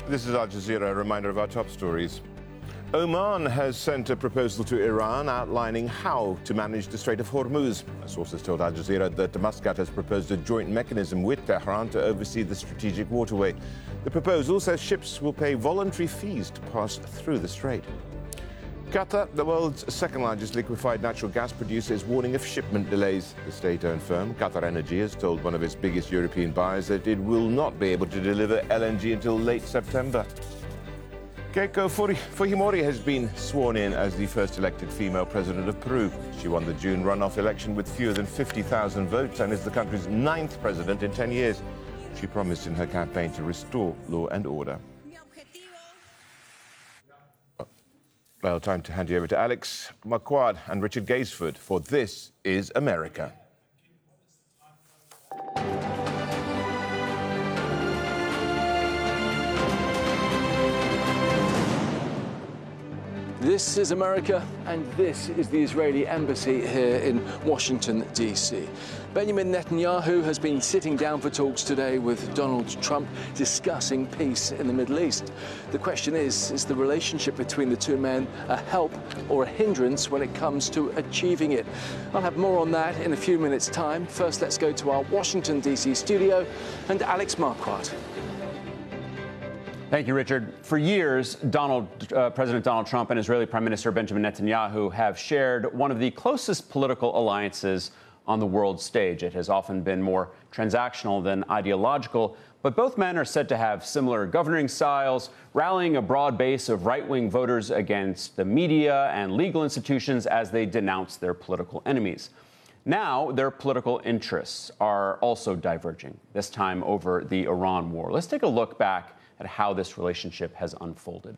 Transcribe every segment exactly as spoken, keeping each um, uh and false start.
This is Al Jazeera, a reminder of our top stories. Oman has sent a proposal to Iran outlining how to manage the Strait of Hormuz. Sources told Al Jazeera that Muscat has proposed a joint mechanism with Tehran to oversee the strategic waterway. The proposal says ships will pay voluntary fees to pass through the strait. Qatar, the world's second-largest liquefied natural gas producer, is warning of shipment delays. The state-owned firm, Qatar Energy, has told one of its biggest European buyers that it will not be able to deliver L N G until late September. Keiko Fujimori has been sworn in as the first elected female president of Peru. She won the June runoff election with fewer than fifty thousand votes and is the country's ninth president in ten years. She promised in her campaign to restore law and order. Well, time to hand you over to Alex Marquardt and Richard Gaisford for This is America. This is America, and this is the Israeli embassy here in Washington, D C Benjamin Netanyahu has been sitting down for talks today with Donald Trump, discussing peace in the Middle East. The question is, is the relationship between the two men a help or a hindrance when it comes to achieving it? I'll have more on that in a few minutes' time. First, let's go to our Washington, D C studio and Alex Marquardt. Thank you, Richard. For years, Donald, uh, President Donald Trump and Israeli Prime Minister Benjamin Netanyahu have shared one of the closest political alliances on the world stage. It has often been more transactional than ideological, but both men are said to have similar governing styles, rallying a broad base of right-wing voters against the media and legal institutions as they denounce their political enemies. Now, their political interests are also diverging, this time over the Iran war. Let's take a look back at how this relationship has unfolded.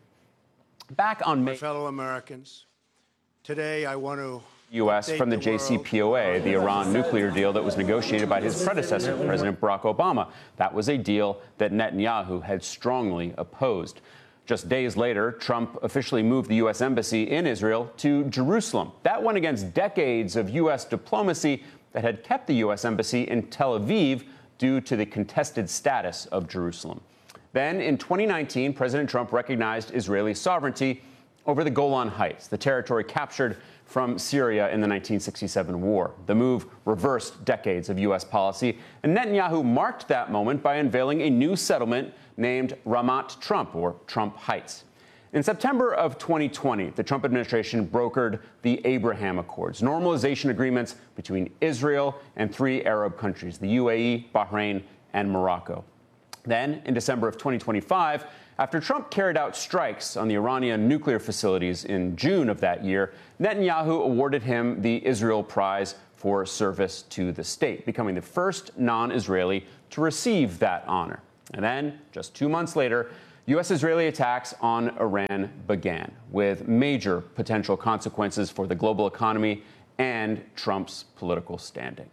Back on May, My fellow Americans, today I want to U S from the J C P O A, the Iran nuclear deal that was negotiated by his predecessor, President Barack Obama. That was a deal that Netanyahu had strongly opposed. Just days later, Trump officially moved the U S embassy in Israel to Jerusalem. That went against decades of U S diplomacy that had kept the U S embassy in Tel Aviv due to the contested status of Jerusalem. Then, in twenty nineteen, President Trump recognized Israeli sovereignty over the Golan Heights, the territory captured from Syria in the nineteen sixty-seven war. The move reversed decades of U S policy, and Netanyahu marked that moment by unveiling a new settlement named Ramat Trump, or Trump Heights. In September of twenty twenty, the Trump administration brokered the Abraham Accords, normalization agreements between Israel and three Arab countries, the U A E, Bahrain, and Morocco. Then, in December of twenty twenty-five, after Trump carried out strikes on the Iranian nuclear facilities in June of that year, Netanyahu awarded him the Israel Prize for service to the state, becoming the first non-Israeli to receive that honor. And then, just two months later, U S-Israeli attacks on Iran began, with major potential consequences for the global economy and Trump's political standing.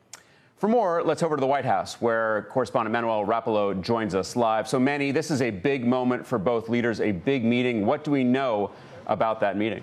For more, let's over to the White House, where correspondent Manuel Rapallo joins us live. So, Manny, this is a big moment for both leaders, a big meeting. What do we know about that meeting?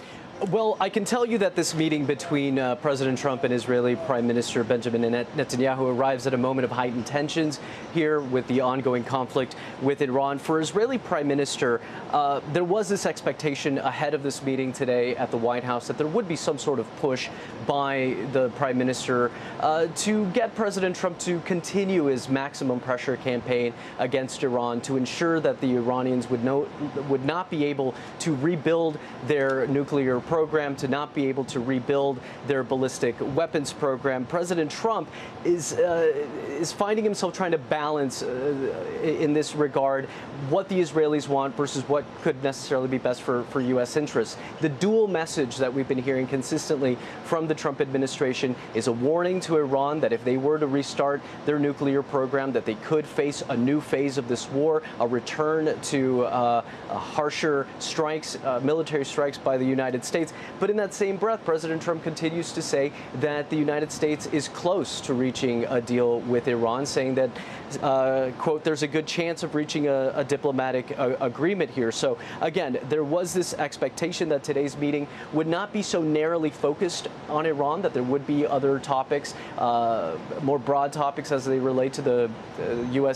Well, I can tell you that this meeting between uh, President Trump and Israeli Prime Minister Benjamin Netanyahu arrives at a moment of heightened tensions here with the ongoing conflict with Iran. For Israeli Prime Minister, uh, there was this expectation ahead of this meeting today at the White House that there would be some sort of push by the Prime Minister uh, to get President Trump to continue his maximum pressure campaign against Iran to ensure that the Iranians would, know, would not be able to rebuild their nuclear program, to not be able to rebuild their ballistic weapons program. President Trump is uh, is finding himself trying to balance uh, in this regard what the Israelis want versus what could necessarily be best for, for U S interests. The dual message that we've been hearing consistently from the Trump administration is a warning to Iran that if they were to restart their nuclear program, that they could face a new phase of this war, a return to uh, a harsher strikes, uh, military strikes by the United States. But in that same breath, President Trump continues to say that the United States is close to reaching a deal with Iran, saying that, uh, quote, there's a good chance of reaching a, a diplomatic uh, agreement here. So, again, there was this expectation that today's meeting would not be so narrowly focused on Iran, that there would be other topics, uh, more broad topics as they relate to the uh, U S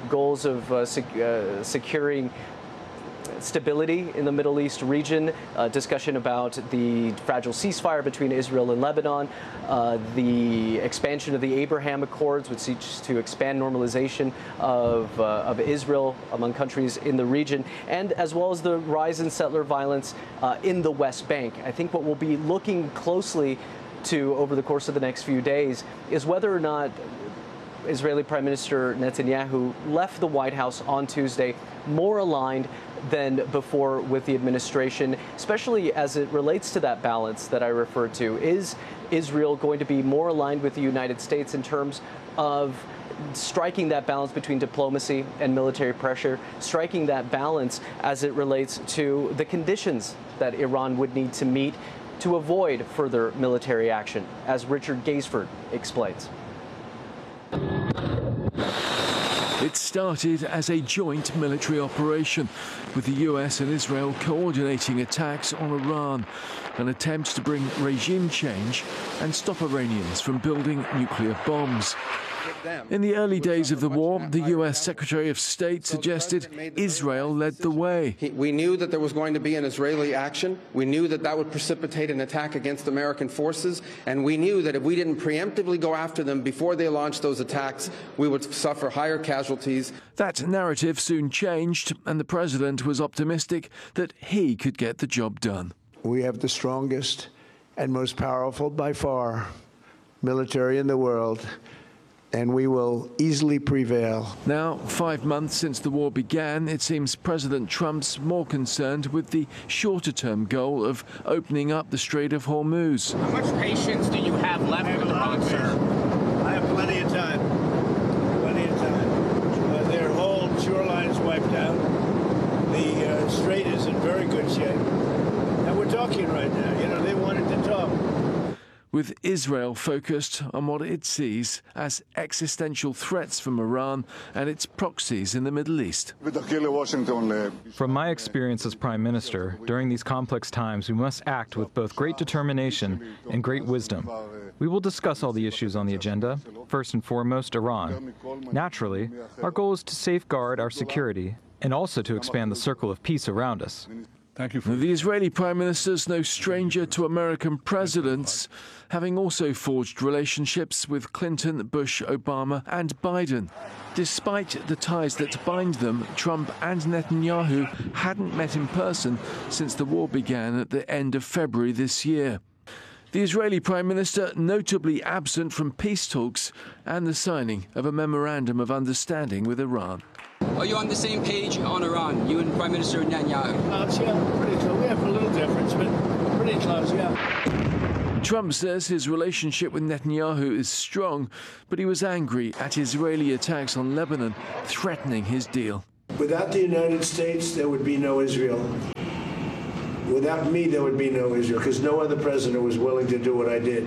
goals of uh, sec- uh, securing stability in the Middle East region, uh, discussion about the fragile ceasefire between Israel and Lebanon, uh, the expansion of the Abraham Accords, which seeks to expand normalization of, uh, of Israel among countries in the region, and as well as the rise in settler violence uh, in the West Bank. I think what we'll be looking closely to over the course of the next few days is whether or not Israeli Prime Minister Netanyahu left the White House on Tuesday more aligned than before with the administration, especially as it relates to that balance that I referred to. Is Israel going to be more aligned with the United States in terms of striking that balance between diplomacy and military pressure, striking that balance as it relates to the conditions that Iran would need to meet to avoid further military action, as Richard Gaisford explains? It started as a joint military operation, with the U S and Israel coordinating attacks on Iran, an attempt to bring regime change and stop Iranians from building nuclear bombs. In the early days of the war, the U S Secretary of State suggested Israel led the way. We knew that there was going to be an Israeli action. We knew that that would precipitate an attack against American forces. And we knew that if we didn't preemptively go after them before they launched those attacks, we would suffer higher casualties. That narrative soon changed, and the president was optimistic that he could get the job done. We have the strongest and most powerful, by far, military in the world, and we will easily prevail. Now, five months since the war began, it seems President Trump's more concerned with the shorter-term goal of opening up the Strait of Hormuz. How much patience do you have left with Iran, sir? I have plenty of time. Plenty of time. Uh, their whole shoreline's wiped out. The uh, strait is in very good shape. And we're talking right now. You know, they wanted to talk. With Israel focused on what it sees as existential threats from Iran and its proxies in the Middle East. From my experience as Prime Minister, during these complex times, we must act with both great determination and great wisdom. We will discuss all the issues on the agenda, first and foremost, Iran. Naturally, our goal is to safeguard our security and also to expand the circle of peace around us. Thank you. The Israeli Prime Minister is no stranger to American presidents, having also forged relationships with Clinton, Bush, Obama and Biden. Despite the ties that bind them, Trump and Netanyahu hadn't met in person since the war began at the end of February this year. The Israeli Prime Minister notably absent from peace talks and the signing of a memorandum of understanding with Iran. Are you on the same page on Iran, you and Prime Minister Netanyahu? Close, yeah, pretty close. We have a little difference, but pretty close, yeah. Trump says his relationship with Netanyahu is strong, but he was angry at Israeli attacks on Lebanon, threatening his deal. Without the United States, there would be no Israel. Without me, there would be no Israel, because no other president was willing to do what I did.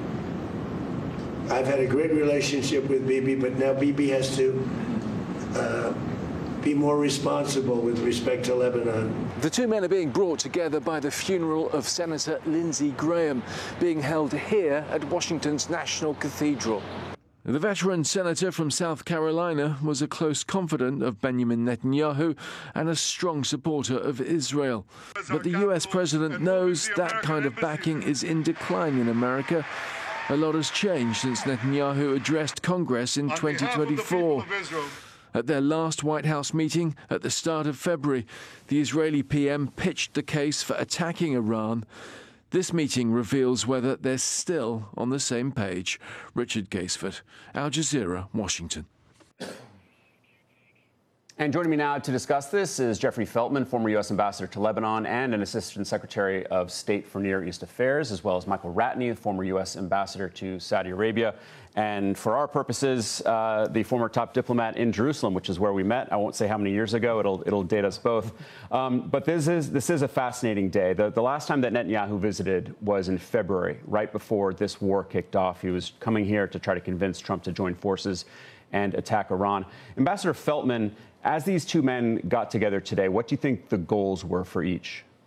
I've had a great relationship with Bibi, but now Bibi has to uh, be more responsible with respect to Lebanon. The two men are being brought together by the funeral of Senator Lindsey Graham, being held here at Washington's National Cathedral. The veteran senator from South Carolina was a close confidant of Benjamin Netanyahu and a strong supporter of Israel. But the U S president knows that kind of backing is in decline in America. A lot has changed since Netanyahu addressed Congress in twenty twenty-four. At their last White House meeting at the start of February, the Israeli P M pitched the case for attacking Iran. This meeting reveals whether they're still on the same page. Richard Gaisford, Al Jazeera, Washington. And joining me now to discuss this is Jeffrey Feltman, former U S ambassador to Lebanon and an assistant secretary of state for Near East affairs, as well as Michael Ratney, former U S ambassador to Saudi Arabia. And for our purposes, uh, the former top diplomat in Jerusalem, which is where we met. I won't say how many years ago. It'll it'll date us both. Um, but this is this is a fascinating day. The, the last time that Netanyahu visited was in February, right before this war kicked off. He was coming here to try to convince Trump to join forces and attack Iran. Ambassador Feltman, as these two men got together today, what do you think the goals were for each?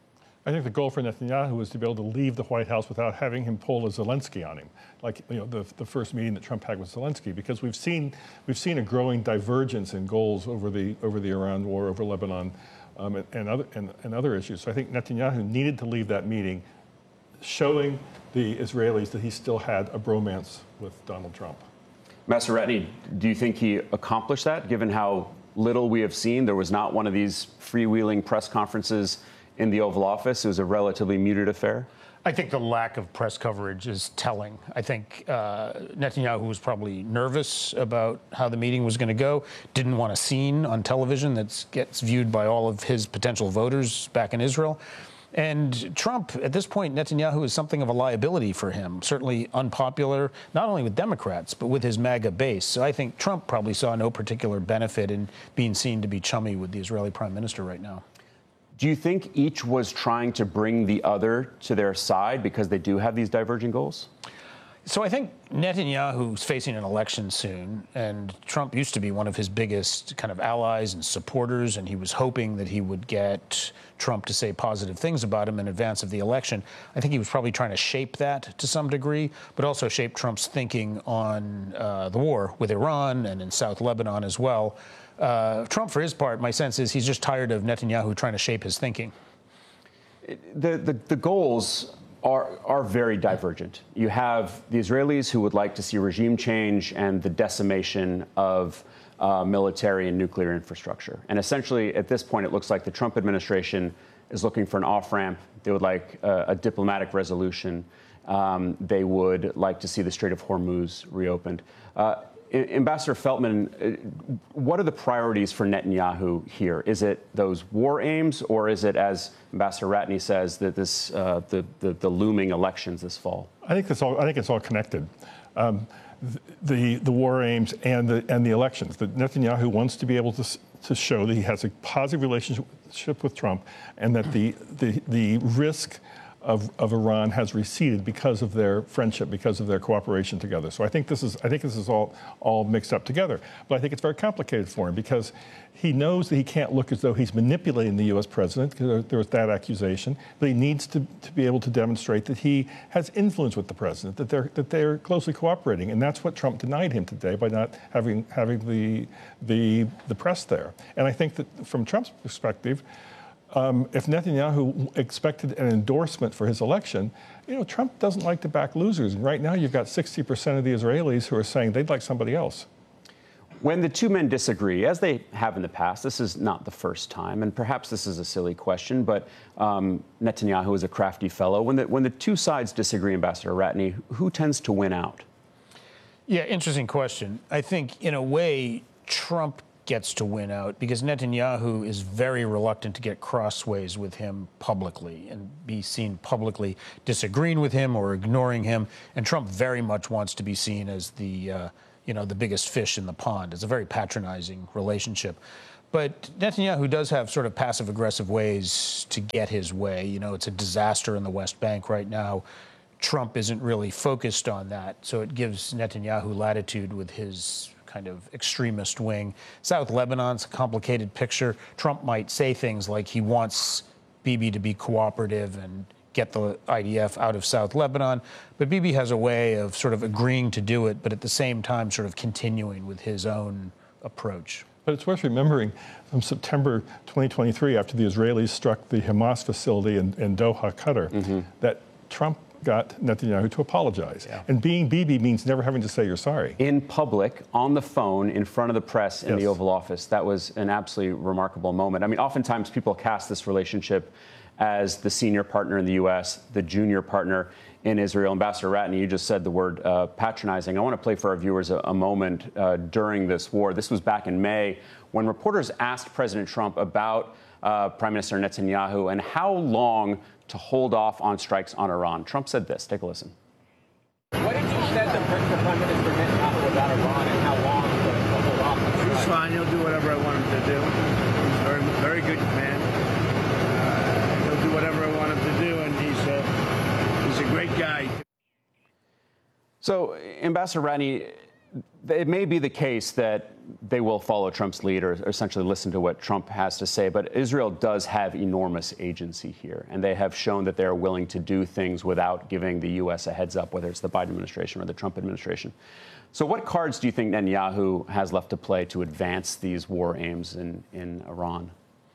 I think the goal for Netanyahu is to be able to leave the White House without having him pull a Zelensky on him, like you know the the first meeting that Trump had with Zelensky, because we've seen we've seen a growing divergence in goals over the over the Iran war, over Lebanon, um, and, and other and, and other issues. So I think Netanyahu needed to leave that meeting, showing the Israelis that he still had a bromance with Donald Trump. Ambassador Ratney, do you think he accomplished that, given how little we have seen? There was not one of these freewheeling press conferences in the Oval Office. It was a relatively muted affair. I think the lack of press coverage is telling. I think uh, Netanyahu was probably nervous about how the meeting was going to go, didn't want a scene on television that gets viewed by all of his potential voters back in Israel. And Trump, at this point, Netanyahu is something of a liability for him, certainly unpopular, not only with Democrats, but with his MAGA base. So I think Trump probably saw no particular benefit in being seen to be chummy with the Israeli prime minister right now. Do you think each was trying to bring the other to their side because they do have these diverging goals? So I think Netanyahu's facing an election soon, and Trump used to be one of his biggest kind of allies and supporters, and he was hoping that he would get Trump to say positive things about him in advance of the election. I think he was probably trying to shape that to some degree, but also shape Trump's thinking on uh, the war with Iran and in South Lebanon as well. Uh, Trump, for his part, my sense is he's just tired of Netanyahu trying to shape his thinking. The, the, the goals are, are very divergent. You have the Israelis who would like to see regime change and the decimation of uh, military and nuclear infrastructure. And essentially, at this point, it looks like the Trump administration is looking for an off-ramp. They would like a, a diplomatic resolution. Um, they would like to see the Strait of Hormuz reopened. Uh, Ambassador Feltman, what are the priorities for Netanyahu here? Is it those war aims, or is it, as Ambassador Ratney says, that this uh, the, the the looming elections this fall? I think it's all. I think it's all connected. Um, the the war aims and the and the elections. That Netanyahu wants to be able to to show that he has a positive relationship with Trump, and that the the the risk Of, of Iran has receded because of their friendship, because of their cooperation together. So I think this is I think this is all all mixed up together. But I think it's very complicated for him because he knows that he can't look as though he's manipulating the U S president, because there was that accusation. But he needs to, to be able to demonstrate that he has influence with the president, that they're that they're closely cooperating, and that's what Trump denied him today by not having having the the the press there. And I think that from Trump's perspective, Um, if Netanyahu expected an endorsement for his election, you know, Trump doesn't like to back losers. And right now you've got sixty percent of the Israelis who are saying they'd like somebody else. When the two men disagree, as they have in the past, this is not the first time, and perhaps this is a silly question, but um, Netanyahu is a crafty fellow. When the, when the two sides disagree, Ambassador Ratney, who tends to win out? Yeah, interesting question. I think, in a way, Trump gets to win out because Netanyahu is very reluctant to get crossways with him publicly and be seen publicly disagreeing with him or ignoring him. And Trump very much wants to be seen as the, uh, you know, the biggest fish in the pond. It's a very patronizing relationship. But Netanyahu does have sort of passive-aggressive ways to get his way. You know, it's a disaster in the West Bank right now. Trump isn't really focused on that, so it gives Netanyahu latitude with his kind of extremist wing. South Lebanon's a complicated picture. Trump might say things like he wants Bibi to be cooperative and get the I D F out of South Lebanon, but Bibi has a way of sort of agreeing to do it, but at the same time sort of continuing with his own approach. But it's worth remembering from September twenty twenty-three, after the Israelis struck the Hamas facility in, in Doha, Qatar, mm-hmm. that Trump got Netanyahu to apologize. Yeah. And being Bibi means never having to say you're sorry. In public, on the phone, in front of the press in yes. the Oval Office. That was an absolutely remarkable moment. I mean, oftentimes people cast this relationship as the senior partner in the U S, the junior partner in Israel. Ambassador Ratney, you just said the word uh, patronizing. I want to play for our viewers a, a moment uh, during this war. This was back in May when reporters asked President Trump about uh, Prime Minister Netanyahu and how long to hold off on strikes on Iran. Trump said this. Take a listen. What did you say to Prime Minister Netanyahu about Iran and how long to hold off? He's fine. He'll do whatever I want him to do. He's a very, very good man. Uh, he'll do whatever I want him to do, and he's a, he's a great guy. So, Ambassador Ratney, it may be the case that they will follow Trump's lead or essentially listen to what Trump has to say, but Israel does have enormous agency here, and they have shown that they're willing to do things without giving the U S a heads up, whether it's the Biden administration or the Trump administration. So what cards do you think Netanyahu has left to play to advance these war aims in, in Iran?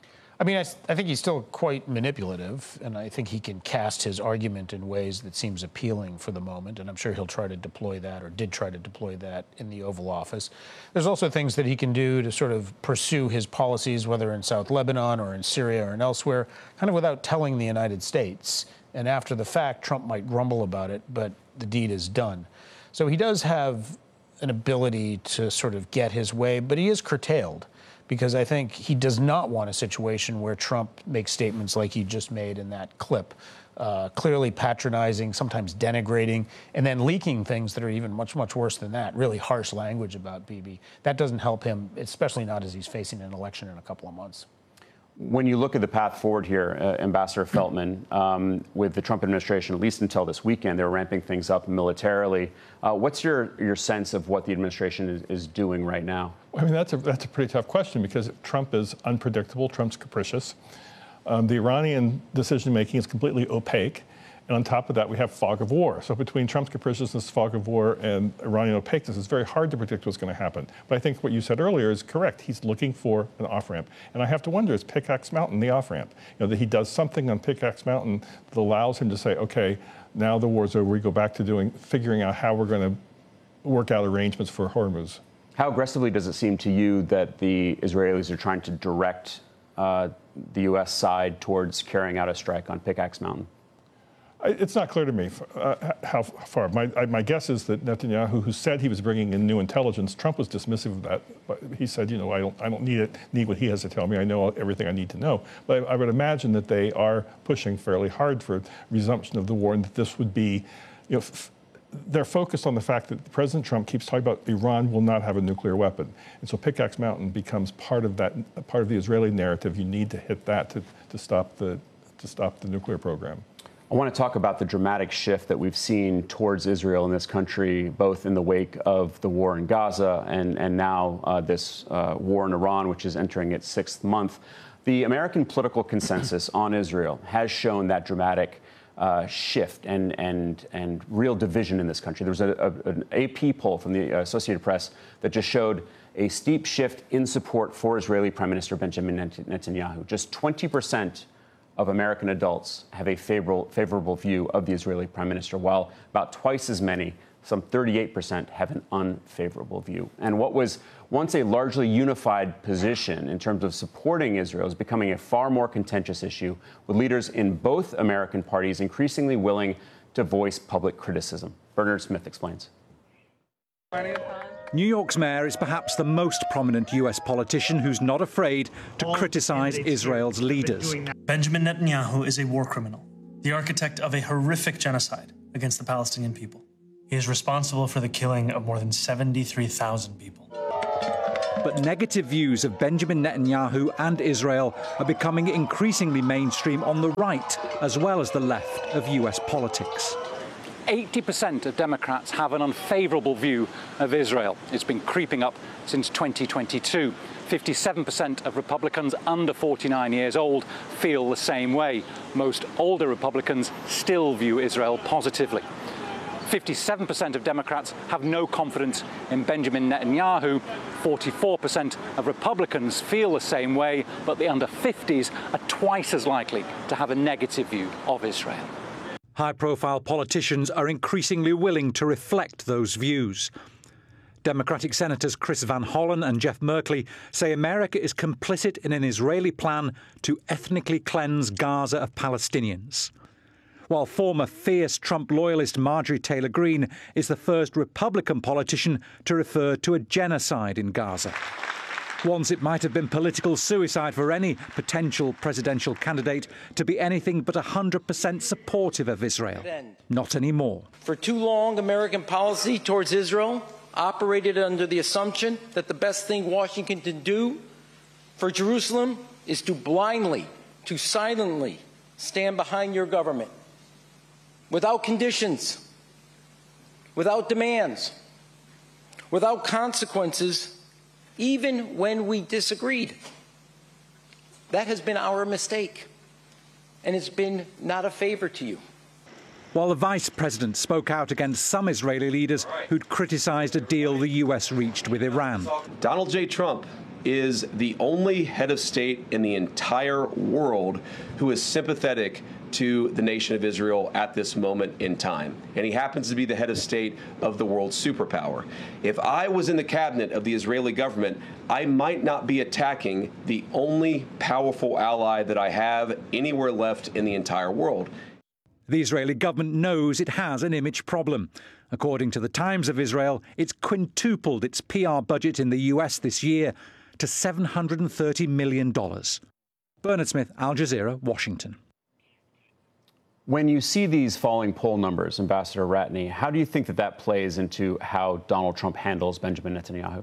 I mean, I, I think he's still quite manipulative, and I think he can cast his argument in ways that seems appealing for the moment, and I'm sure he'll try to deploy that, or did try to deploy that in the Oval Office. There's also things that he can do to sort of pursue his policies, whether in South Lebanon or in Syria or in elsewhere, kind of without telling the United States. And after the fact, Trump might grumble about it, but the deed is done. So he does have an ability to sort of get his way, but he is curtailed, because I think he does not want a situation where Trump makes statements like he just made in that clip, uh, clearly patronizing, sometimes denigrating, and then leaking things that are even much, much worse than that, really harsh language about Bibi. That doesn't help him, especially not as he's facing an election in a couple of months. When you look at the path forward here, uh, Ambassador Feltman, um, with the Trump administration, at least until this weekend, they're ramping things up militarily. Uh, what's your, your sense of what the administration is, is doing right now? I mean, that's a, that's a pretty tough question, because Trump is unpredictable. Trump's capricious. Um, the Iranian decision-making is completely opaque. And on top of that, we have fog of war. So between Trump's capriciousness, fog of war, and Iranian opaqueness, it's very hard to predict what's going to happen. But I think what you said earlier is correct. He's looking for an off-ramp. And I have to wonder, is Pickaxe Mountain the off-ramp? You know, that he does something on Pickaxe Mountain that allows him to say, okay, now the war's over. We go back to doing, figuring out how we're going to work out arrangements for Hormuz. How aggressively does it seem to you that the Israelis are trying to direct uh, the U S side towards carrying out a strike on Pickaxe Mountain? It's not clear to me uh, how far. My, I, my guess is that Netanyahu, who said he was bringing in new intelligence, Trump was dismissive of that. But he said, you know, I don't, I don't need it, need what he has to tell me. I know everything I need to know. But I, I would imagine that they are pushing fairly hard for resumption of the war, and that this would be, you know, f they're focused on the fact that President Trump keeps talking about Iran will not have a nuclear weapon. And so Pickaxe Mountain becomes part of that, part of the Israeli narrative. You need to hit that to, to stop the, to stop the nuclear program. I want to talk about the dramatic shift that we've seen towards Israel in this country, both in the wake of the war in Gaza and, and now uh, this uh, war in Iran, which is entering its sixth month. The American political consensus on Israel has shown that dramatic uh, shift and, and, and real division in this country. There was a, a, an A P poll from the Associated Press that just showed a steep shift in support for Israeli Prime Minister Benjamin Netanyahu. Just twenty percent of American adults have a favorable, favorable view of the Israeli prime minister, while about twice as many, some thirty-eight percent, have an unfavorable view. And what was once a largely unified position in terms of supporting Israel is becoming a far more contentious issue, with leaders in both American parties increasingly willing to voice public criticism. Bernard Smith explains. New York's mayor is perhaps the most prominent U S politician who's not afraid to criticize Israel's leaders. Benjamin Netanyahu is a war criminal, the architect of a horrific genocide against the Palestinian people. He is responsible for the killing of more than seventy-three thousand people. But negative views of Benjamin Netanyahu and Israel are becoming increasingly mainstream on the right as well as the left of U S politics. eighty percent of Democrats have an unfavorable view of Israel. It's been creeping up since twenty twenty-two. fifty-seven percent of Republicans under forty-nine years old feel the same way. Most older Republicans still view Israel positively. fifty-seven percent of Democrats have no confidence in Benjamin Netanyahu. forty-four percent of Republicans feel the same way, but the under fifties are twice as likely to have a negative view of Israel. High-profile politicians are increasingly willing to reflect those views. Democratic Senators Chris Van Hollen and Jeff Merkley say America is complicit in an Israeli plan to ethnically cleanse Gaza of Palestinians. While former fierce Trump loyalist Marjorie Taylor Greene is the first Republican politician to refer to a genocide in Gaza. Once it might have been political suicide for any potential presidential candidate to be anything but one hundred percent supportive of Israel. Not anymore. For too long, American policy towards Israel operated under the assumption that the best thing Washington can do for Jerusalem is to blindly, to silently stand behind your government, without conditions, without demands. without consequences, even when we disagreed. That has been our mistake, and it's been not a favor to you. While the vice president spoke out against some Israeli leaders who'd criticized a deal the U S reached with Iran. Donald J. Trump is the only head of state in the entire world who is sympathetic to the nation of Israel at this moment in time. And he happens to be the head of state of the world superpower. If I was in the cabinet of the Israeli government, I might not be attacking the only powerful ally that I have anywhere left in the entire world. The Israeli government knows it has an image problem. According to the Times of Israel, it's quintupled its P R budget in the U S this year to seven hundred thirty million dollars. Bernard Smith, Al Jazeera, Washington. When you see these falling poll numbers, Ambassador Ratney, how do you think that that plays into how Donald Trump handles Benjamin Netanyahu?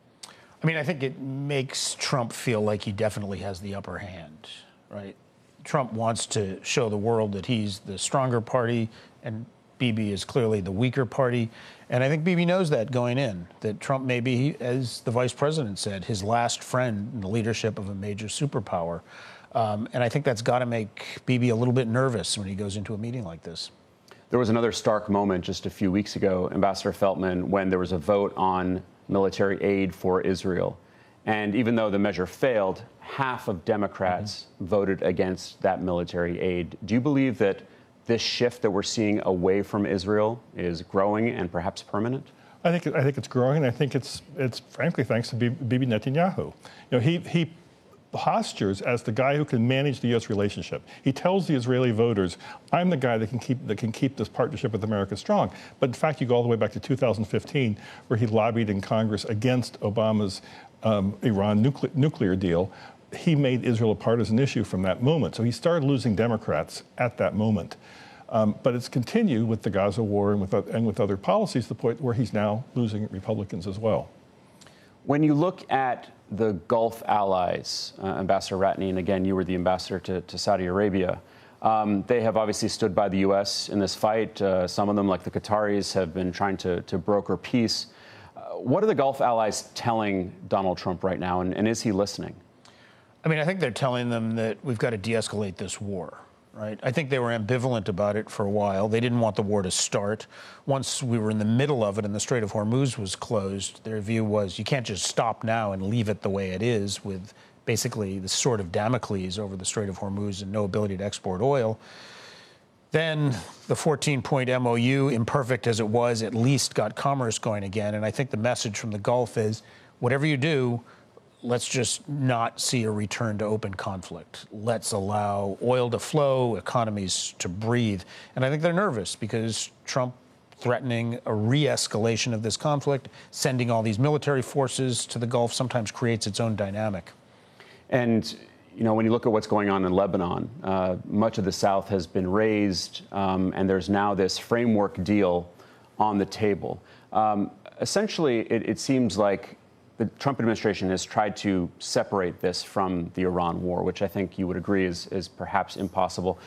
I mean, I think it makes Trump feel like he definitely has the upper hand, right? Trump wants to show the world that he's the stronger party, and Bibi is clearly the weaker party. And I think Bibi knows that going in, that Trump may be, as the vice president said, his last friend in the leadership of a major superpower. Um, and I think that's got to make Bibi a little bit nervous when he goes into a meeting like this. There was another stark moment just a few weeks ago, Ambassador Feltman, when there was a vote on military aid for Israel. And even though the measure failed, half of Democrats mm-hmm. voted against that military aid. Do you believe that this shift that we're seeing away from Israel is growing and perhaps permanent? I think I think it's growing. I think it's it's frankly thanks to Bibi Netanyahu. You know, he he postures as the guy who can manage the U S relationship. He tells the Israeli voters, "I'm the guy that can keep that can keep this partnership with America strong." But in fact, you go all the way back to two thousand fifteen, where he lobbied in Congress against Obama's um, Iran nucle- nuclear deal. He made Israel a partisan issue from that moment. So he started losing Democrats at that moment. Um, but it's continued with the Gaza war and with, and with other policies to the point where he's now losing Republicans as well. When you look at the Gulf allies, uh, Ambassador Ratney, and again, you were the ambassador to, to Saudi Arabia, um, they have obviously stood by the U S in this fight. Uh, some of them, like the Qataris, have been trying to, to broker peace. Uh, what are the Gulf allies telling Donald Trump right now, and, and is he listening? I mean, I think they're telling them that we've got to de-escalate this war, right? I think they were ambivalent about it for a while. They didn't want the war to start. Once we were in the middle of it and the Strait of Hormuz was closed, their view was you can't just stop now and leave it the way it is with basically the sword of Damocles over the Strait of Hormuz and no ability to export oil. Then the fourteen-point M O U, imperfect as it was, at least got commerce going again. And I think the message from the Gulf is whatever you do, let's just not see a return to open conflict. Let's allow oil to flow, economies to breathe. And I think they're nervous because Trump threatening a re-escalation of this conflict, sending all these military forces to the Gulf, sometimes creates its own dynamic. And, you know, when you look at what's going on in Lebanon, uh, much of the South has been razed, um, and there's now this framework deal on the table. Um, essentially, it, it seems like the Trump administration has tried to separate this from the Iran war, which I think you would agree is, is perhaps impossible.